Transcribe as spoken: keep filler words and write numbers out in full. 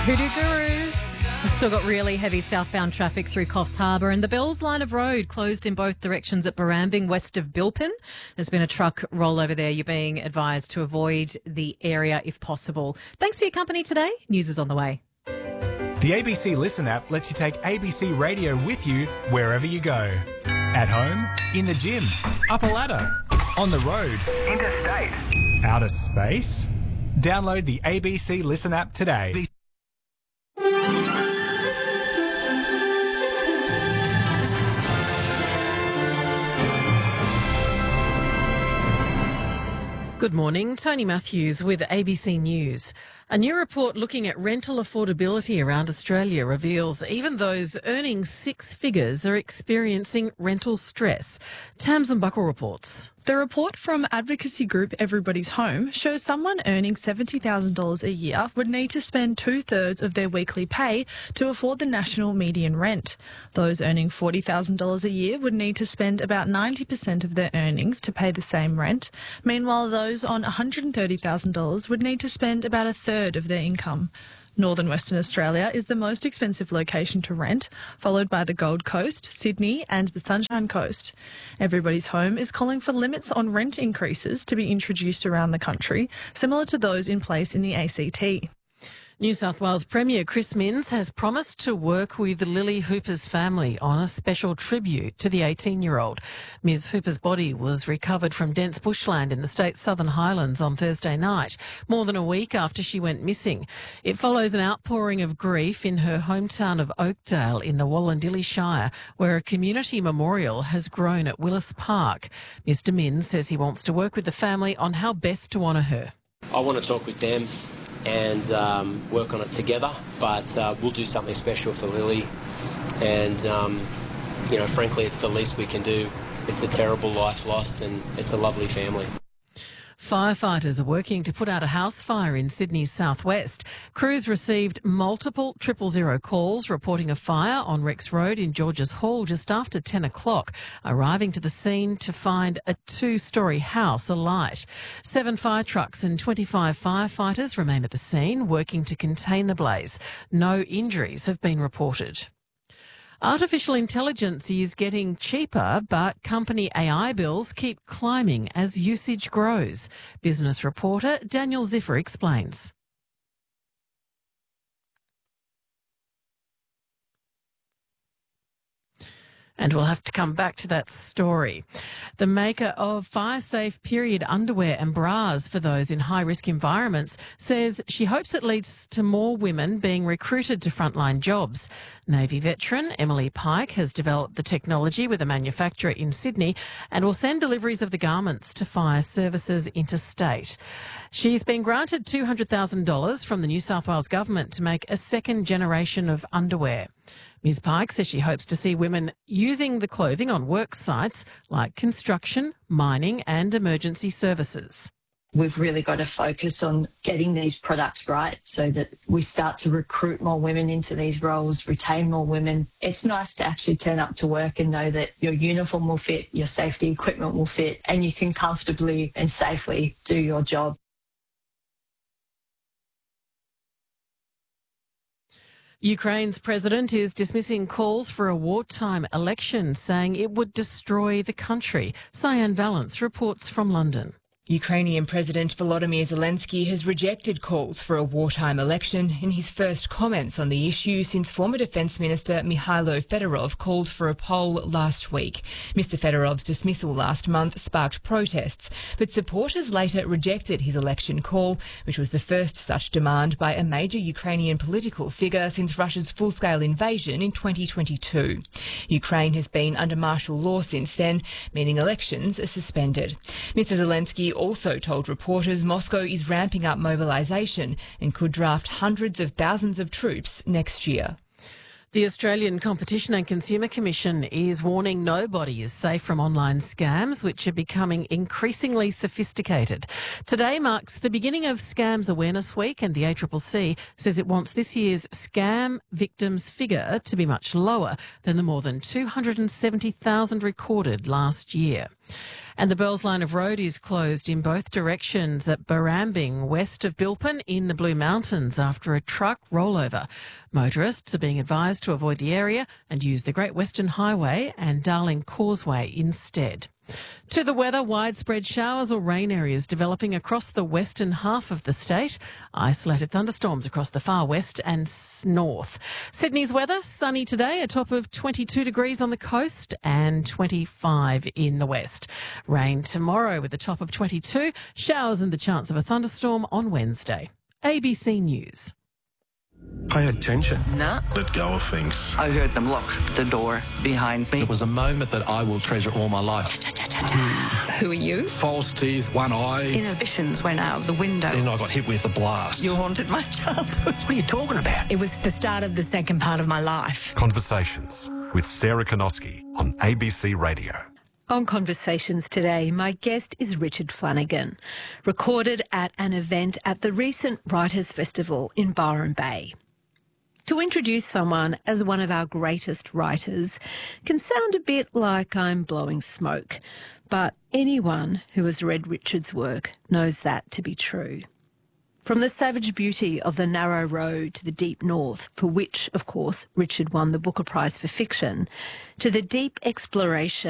Hoodoo Gurus. We've still got really heavy southbound traffic through Coffs Harbour, and the Bells line of road closed in both directions at Barambing west of Bilpin. There's been a truck rollover there. You're being advised to avoid the area if possible. Thanks for your company today. News is on the way. The A B C Listen app lets you take A B C Radio with you wherever you go. At home, in the gym, up a ladder, on the road, interstate, outer space. Download the A B C Listen app today. Good morning, Tony Matthews with A B C News. A new report looking at rental affordability around Australia reveals even those earning six figures are experiencing rental stress. Tamsin Buckle reports. The report from advocacy group Everybody's Home shows someone earning seventy thousand dollars a year would need to spend two-thirds of their weekly pay to afford the national median rent. Those earning forty thousand dollars a year would need to spend about ninety percent of their earnings to pay the same rent. Meanwhile, those on one hundred thirty thousand dollars would need to spend about a third of their income. Northern Western Australia is the most expensive location to rent, followed by the Gold Coast, Sydney and the Sunshine Coast. Everybody's Home is calling for limits on rent increases to be introduced around the country, similar to those in place in the A C T. New South Wales Premier Chris Minns has promised to work with Lily Hooper's family on a special tribute to the eighteen-year-old. Miz Hooper's body was recovered from dense bushland in the state's Southern Highlands on Thursday night, more than a week after she went missing. It follows an outpouring of grief in her hometown of Oakdale in the Wallandilly Shire, where a community memorial has grown at Willis Park. Mister Minns says he wants to work with the family on how best to honour her. I want to talk with them and um, work on it together, but uh, we'll do something special for Lily, and um, you know, frankly, it's the least we can do. It's a terrible life lost, and it's a lovely family. Firefighters are working to put out a house fire in Sydney's southwest. Crews received multiple triple zero calls reporting a fire on Rex Road in Georges Hall just after ten o'clock, arriving to the scene to find a two-storey house alight. Seven fire trucks and twenty-five firefighters remain at the scene, working to contain the blaze. No injuries have been reported. Artificial intelligence is getting cheaper, but company A I bills keep climbing as usage grows. Business reporter Daniel Ziffer explains. And we'll have to come back to that story. The maker of fire-safe period underwear and bras for those in high-risk environments says she hopes it leads to more women being recruited to frontline jobs. Navy veteran Emily Pike has developed the technology with a manufacturer in Sydney and will send deliveries of the garments to fire services interstate. She's been granted two hundred thousand dollars from the New South Wales government to make a second generation of underwear. Miz Pike says she hopes to see women using the clothing on work sites like construction, mining and emergency services. We've really got to focus on getting these products right so that we start to recruit more women into these roles, retain more women. It's nice to actually turn up to work and know that your uniform will fit, your safety equipment will fit, and you can comfortably and safely do your job. Ukraine's president is dismissing calls for a wartime election, saying it would destroy the country. Cyan Valance reports from London. Ukrainian President Volodymyr Zelensky has rejected calls for a wartime election in his first comments on the issue since former Defence Minister Mikhailo Fedorov called for a poll last week. Mister Fedorov's dismissal last month sparked protests, but supporters later rejected his election call, which was the first such demand by a major Ukrainian political figure since Russia's full-scale invasion in twenty twenty-two. Ukraine has been under martial law since then, meaning elections are suspended. Mister Zelensky also told reporters Moscow is ramping up mobilisation and could draft hundreds of thousands of troops next year. The Australian Competition and Consumer Commission is warning nobody is safe from online scams, which are becoming increasingly sophisticated. Today marks the beginning of Scams Awareness Week, and the A C C C says it wants this year's scam victims figure to be much lower than the more than two hundred seventy thousand recorded last year. And the Bells Line of Road is closed in both directions at Barrambing, west of Bilpin in the Blue Mountains after a truck rollover. Motorists are being advised to avoid the area and use the Great Western Highway and Darling Causeway instead. To the weather, widespread showers or rain areas developing across the western half of the state. Isolated thunderstorms across the far west and s- north. Sydney's weather, sunny today, a top of twenty-two degrees on the coast and twenty-five in the west. Rain tomorrow with a top of twenty-two. Showers and the chance of a thunderstorm on Wednesday. A B C News. Pay attention. Nah. Let go of things. I heard them lock the door behind me. It was a moment that I will treasure all my life. Who are you? False teeth, one eye. Inhibitions went out of the window. Then I got hit with a blast. You haunted my childhood. What are you talking about? It was the start of the second part of my life. Conversations with Sarah Konoski on A B C Radio. On Conversations today, my guest is Richard Flanagan, recorded at an event at the recent Writers' Festival in Byron Bay. To introduce someone as one of our greatest writers can sound a bit like I'm blowing smoke, but anyone who has read Richard's work knows that to be true. From the savage beauty of the narrow road to the deep north, for which, of course, Richard won the Booker Prize for Fiction, to the deep exploration